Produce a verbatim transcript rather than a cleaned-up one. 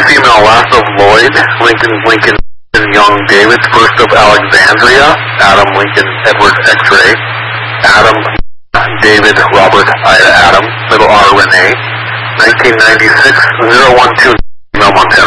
female, last of Lloyd, Lincoln, Lincoln, Young, David, first of Alexandria, Adam, Lincoln, Edward, X-ray, Adam, David, Robert, Ida, Adam, middle R, Renee, nineteen ninety-six, zero one two